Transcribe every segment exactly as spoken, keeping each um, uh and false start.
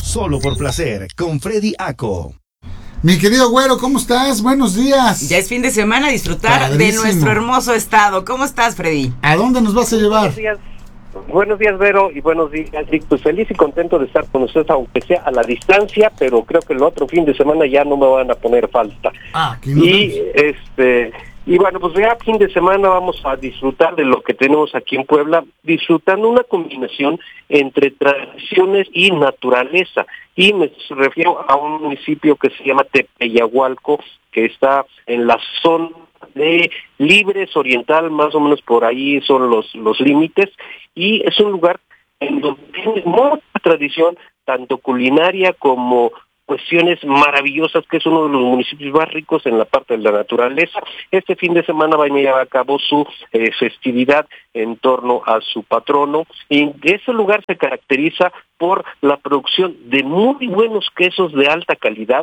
Solo por placer, con Freddy Aco. Mi querido güero, ¿cómo estás? Buenos días. Ya es fin de semana, disfrutar Padrísimo. de nuestro hermoso estado. ¿Cómo estás, Freddy? ¿A dónde nos vas a llevar? Buenos días, buenos días Vero, y buenos días, Rick. Pues feliz y contento de estar con ustedes, aunque sea a la distancia, pero creo que el otro fin de semana ya no me van a poner falta. Ah, aquí nos Y vemos. este... Y bueno, pues ya fin de semana vamos a disfrutar de lo que tenemos aquí en Puebla, disfrutando una combinación entre tradiciones y naturaleza. Y me refiero a un municipio que se llama Tepeyahualco, que está en la zona de Libres Oriental, más o menos por ahí son los, los límites, y es un lugar en donde tiene mucha tradición, tanto culinaria como cuestiones maravillosas, que es uno de los municipios más ricos en la parte de la naturaleza. Este fin de semana va a llevar a cabo su eh, festividad en torno a su patrono, y ese lugar se caracteriza por la producción de muy buenos quesos de alta calidad,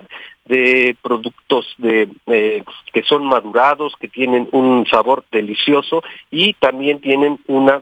de productos de eh, que son madurados, que tienen un sabor delicioso, y también tienen una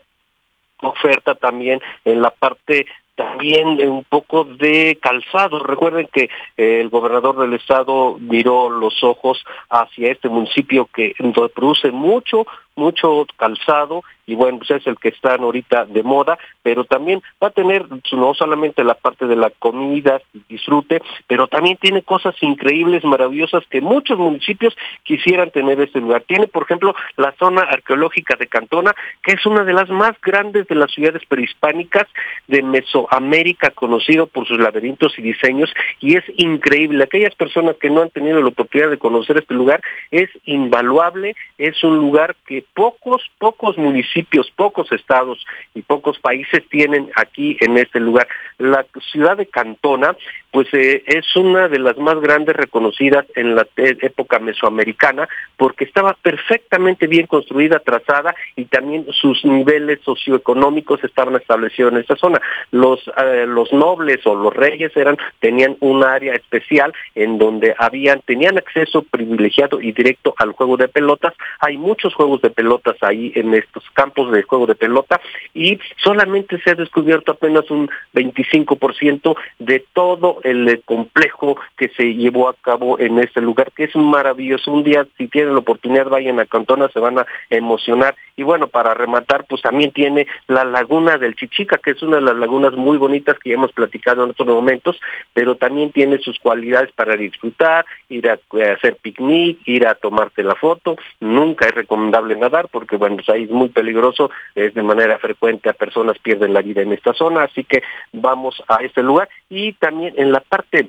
oferta también en la parte también un poco de calzado. Recuerden que eh, el gobernador del estado miró los ojos hacia este municipio que produce mucho, mucho calzado, y bueno, pues es el que están ahorita de moda, pero también va a tener no solamente la parte de la comida, disfrute, pero también tiene cosas increíbles, maravillosas, que muchos municipios quisieran tener este lugar. Tiene, por ejemplo, la zona arqueológica de Cantona, que es una de las más grandes de las ciudades prehispánicas de Mesoamérica, conocido por sus laberintos y diseños, y es increíble. Aquellas personas que no han tenido la oportunidad de conocer este lugar, es invaluable, es un lugar que pocos, pocos municipios, pocos estados y pocos países tienen aquí en este lugar. La ciudad de Cantona, pues eh, es una de las más grandes reconocidas en la eh, época mesoamericana, porque estaba perfectamente bien construida, trazada, y también sus niveles socioeconómicos estaban establecidos en esta zona. Los eh, los nobles o los reyes eran tenían un área especial en donde habían tenían acceso privilegiado y directo al juego de pelotas. Hay muchos juegos de pelotas ahí en estos campos de juego de pelota, y solamente se ha descubierto apenas un veinticinco por ciento de todo el complejo que se llevó a cabo en este lugar, que es maravilloso. Un día, si tienen la oportunidad, vayan a Cantona, se van a emocionar. Y bueno, para rematar, pues también tiene la laguna del Chichica, que es una de las lagunas muy bonitas que ya hemos platicado en otros momentos, pero también tiene sus cualidades para disfrutar, ir a, a hacer picnic, ir a tomarte la foto. Nunca es recomendable nadar, porque bueno, pues ahí es muy peligroso, es de manera frecuente a personas pierden la vida en esta zona, así que vamos a este lugar. Y también en la parte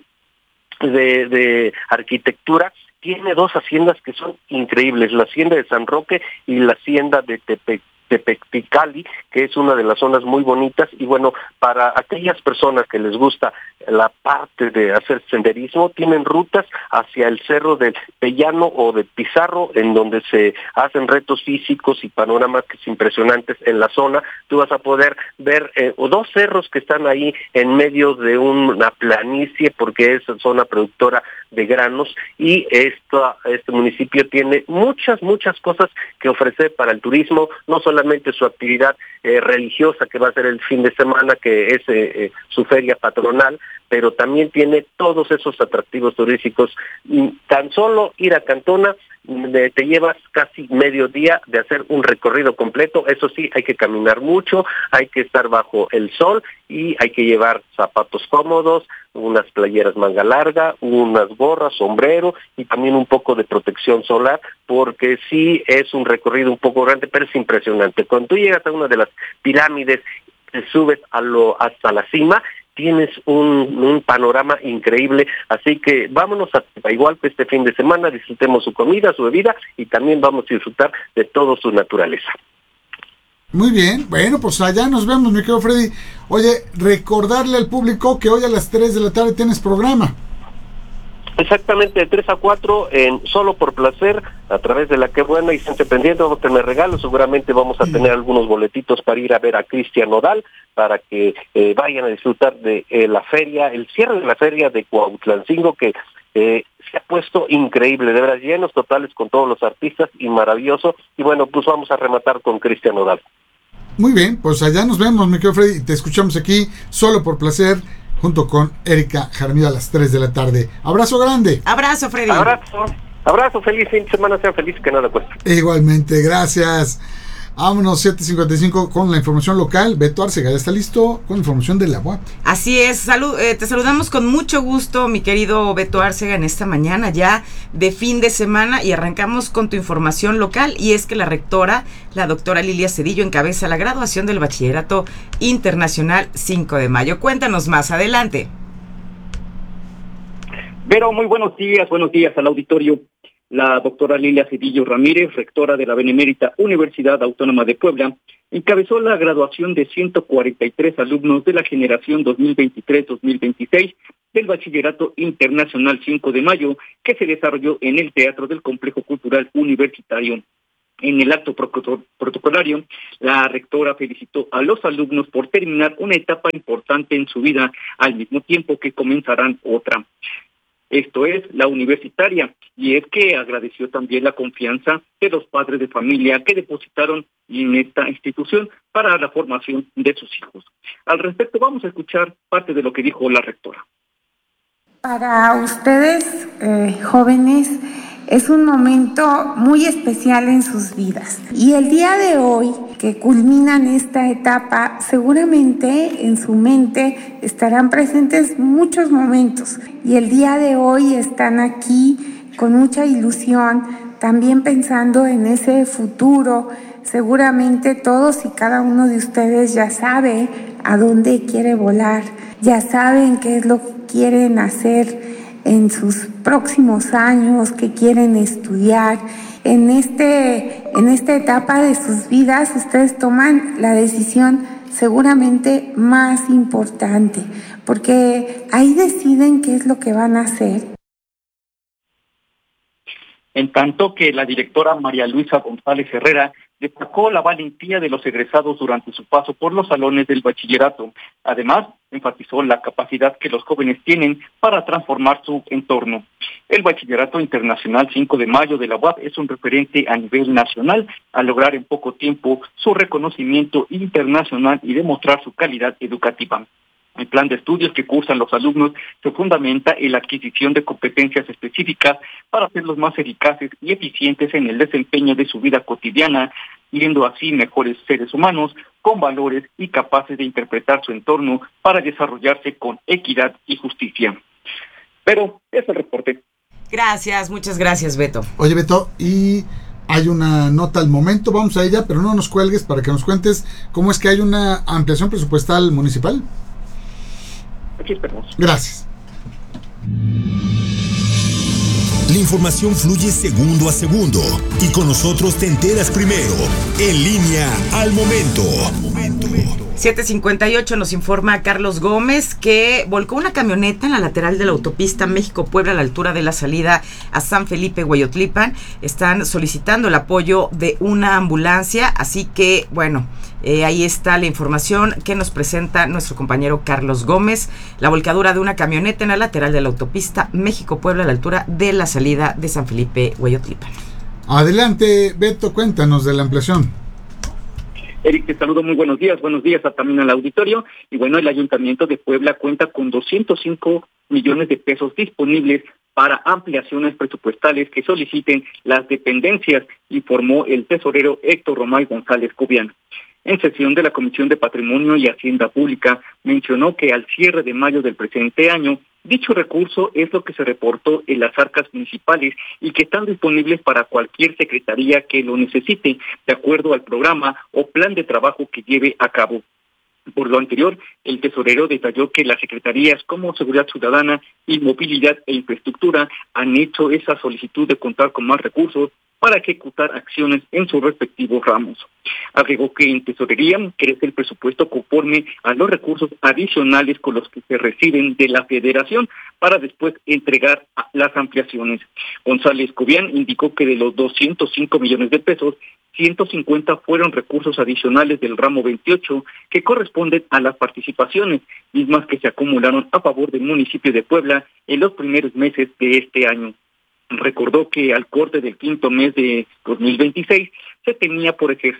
de, de arquitectura, tiene dos haciendas que son increíbles, la hacienda de San Roque y la hacienda de Tepec. Tepecticali, que es una de las zonas muy bonitas. Y bueno, para aquellas personas que les gusta la parte de hacer senderismo, tienen rutas hacia el cerro del Pellano o de Pizarro, en donde se hacen retos físicos y panoramas impresionantes en la zona. Tú vas a poder ver eh, dos cerros que están ahí en medio de una planicie, porque es zona productora de granos, y esta, este municipio tiene muchas, muchas cosas que ofrecer para el turismo, no solamente su actividad eh, religiosa, que va a ser el fin de semana, que es eh, eh, su feria patronal, pero también tiene todos esos atractivos turísticos. Y tan solo ir a Cantona de, te llevas casi medio día de hacer un recorrido completo. Eso sí, hay que caminar mucho, hay que estar bajo el sol, y hay que llevar zapatos cómodos, unas playeras manga larga, unas gorras, sombrero, y también un poco de protección solar, porque sí es un recorrido un poco grande, pero es impresionante. Cuando tú llegas a una de las pirámides, te subes a lo hasta la cima, tienes un, un panorama increíble. Así que vámonos a igual que este fin de semana, disfrutemos su comida, su bebida, y también vamos a disfrutar de toda su naturaleza. Muy bien, bueno, pues allá nos vemos, mi querido Freddy. Oye, recordarle al público que hoy a las tres de la tarde tienes programa. Exactamente, de tres a cuatro, en Solo por Placer, a través de La Qué Buena, y siempre pendiente, vamos a tener regalos. Seguramente vamos a tener algunos boletitos para ir a ver a Cristian Nodal, para que eh, vayan a disfrutar de eh, la feria, el cierre de la feria de Cuautlancingo, que eh, se ha puesto increíble, de verdad, llenos totales con todos los artistas, y maravilloso. Y bueno, pues vamos a rematar con Cristian Nodal. Muy bien, pues allá nos vemos, mi querido Freddy. Te escuchamos aquí, Solo por Placer, junto con Erika Jaramillo a las tres de la tarde. Abrazo grande. Abrazo, Freddy. Abrazo. Abrazo, feliz fin de semana, sean felices, que nada cuesta. Igualmente, gracias. Vámonos, siete cincuenta y cinco con la información local. Beto Arcega ya está listo con información de la U A P. Así es, salud, eh, te saludamos con mucho gusto, mi querido Beto Arcega, en esta mañana ya de fin de semana, y arrancamos con tu información local, y es que la rectora, la doctora Lilia Cedillo, encabeza la graduación del Bachillerato Internacional cinco de mayo. Cuéntanos más adelante. Vero, muy buenos días, buenos días al auditorio. La doctora Lilia Cedillo Ramírez, rectora de la Benemérita Universidad Autónoma de Puebla, encabezó la graduación de ciento cuarenta y tres alumnos de la generación dos mil veintitrés dos mil veintiséis del Bachillerato Internacional cinco de mayo, que se desarrolló en el Teatro del Complejo Cultural Universitario. En el acto protocolario, la rectora felicitó a los alumnos por terminar una etapa importante en su vida, al mismo tiempo que comenzarán otra. Esto es la universitaria, y es que agradeció también la confianza de los padres de familia que depositaron en esta institución para la formación de sus hijos. Al respecto, vamos a escuchar parte de lo que dijo la rectora. Para ustedes, eh, jóvenes, es un momento muy especial en sus vidas. Y el día de hoy, que culminan esta etapa, seguramente en su mente estarán presentes muchos momentos. Y el día de hoy están aquí con mucha ilusión, también pensando en ese futuro. Seguramente todos y cada uno de ustedes ya sabe a dónde quiere volar, ya saben qué es lo que quieren hacer en sus próximos años, que quieren estudiar. En este, en esta etapa de sus vidas, ustedes toman la decisión seguramente más importante, porque ahí deciden qué es lo que van a hacer. En tanto que la directora María Luisa González Herrera destacó la valentía de los egresados durante su paso por los salones del bachillerato. Además, enfatizó la capacidad que los jóvenes tienen para transformar su entorno. El Bachillerato Internacional cinco de mayo de la U A P es un referente a nivel nacional al lograr en poco tiempo su reconocimiento internacional y demostrar su calidad educativa. El plan de estudios que cursan los alumnos se fundamenta en la adquisición de competencias específicas para hacerlos más eficaces y eficientes en el desempeño de su vida cotidiana, siendo así mejores seres humanos con valores y capaces de interpretar su entorno para desarrollarse con equidad y justicia. Pero es el reporte. Gracias, muchas gracias, Beto. Oye, Beto, y hay una nota al momento, vamos a ella, pero no nos cuelgues para que nos cuentes cómo es que hay una ampliación presupuestal municipal. Aquí esperamos. Gracias. La información fluye segundo a segundo y con nosotros te enteras primero. En línea al momento. siete cincuenta y ocho nos informa Carlos Gómez que volcó una camioneta en la lateral de la autopista México-Puebla a la altura de la salida a San Felipe Hueyotlipan. Están solicitando el apoyo de una ambulancia, así que bueno, eh, ahí está la información que nos presenta nuestro compañero Carlos Gómez. La volcadura de una camioneta en la lateral de la autopista México-Puebla a la altura de la salida de San Felipe Hueyotlipan. Adelante, Beto, cuéntanos de la ampliación. Eric, te saludo, muy buenos días, buenos días a, también al auditorio. Y bueno, el Ayuntamiento de Puebla cuenta con doscientos cinco millones de pesos disponibles para ampliaciones presupuestales que soliciten las dependencias, informó el tesorero Héctor Romay González Cubián. En sesión de la Comisión de Patrimonio y Hacienda Pública, mencionó que al cierre de mayo del presente año, dicho recurso es lo que se reportó en las arcas municipales y que están disponibles para cualquier secretaría que lo necesite, de acuerdo al programa o plan de trabajo que lleve a cabo. Por lo anterior, el tesorero detalló que las secretarías como Seguridad Ciudadana y Movilidad e Infraestructura han hecho esa solicitud de contar con más recursos para ejecutar acciones en sus respectivos ramos. Agregó que en tesorería crece el presupuesto conforme a los recursos adicionales con los que se reciben de la Federación para después entregar las ampliaciones. González Cubián indicó que de los doscientos cinco millones de pesos, ciento cincuenta fueron recursos adicionales del ramo veintiocho que corresponden a las participaciones, mismas que se acumularon a favor del municipio de Puebla en los primeros meses de este año. Recordó que al corte del quinto mes de dos mil veintiséis se tenía por ejercer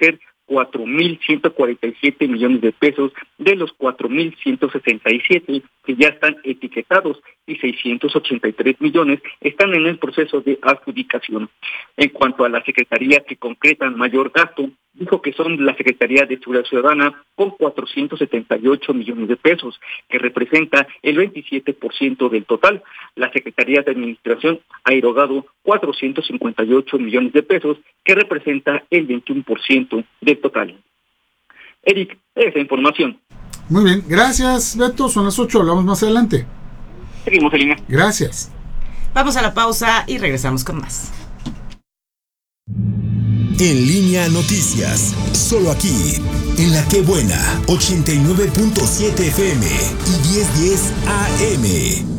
cuatro mil ciento cuarenta y siete millones de pesos de los cuatro mil ciento sesenta y siete que ya están etiquetados y seiscientos ochenta y tres millones están en el proceso de adjudicación. En cuanto a las secretarías que concretan mayor gasto, dijo que son la Secretaría de Seguridad Ciudadana con cuatrocientos setenta y ocho millones de pesos, que representa el veintisiete por ciento del total. La Secretaría de Administración ha erogado cuatrocientos cincuenta y ocho millones de pesos, que representa el veintiuno por ciento del total. Eric, esa información. Muy bien, gracias Beto, son las ocho, hablamos más adelante. Seguimos en línea. Gracias. Vamos a la pausa y regresamos con más. En Línea Noticias, solo aquí, en La Qué Buena, ochenta y nueve punto siete F M y diez diez A M.